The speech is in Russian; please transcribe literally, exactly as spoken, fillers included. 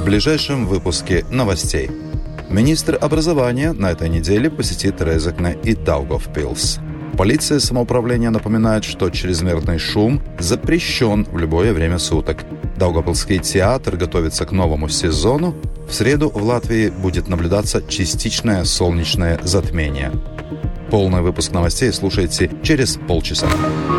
ближайшем выпуске новостей. Министр образования на этой неделе посетит Резекне и Даугавпилс. Полиция самоуправления напоминает, что чрезмерный шум запрещен в любое время суток. Даугавпилский театр готовится к новому сезону. В среду в Латвии будет наблюдаться частичное солнечное затмение. Полный выпуск новостей слушайте через полчаса.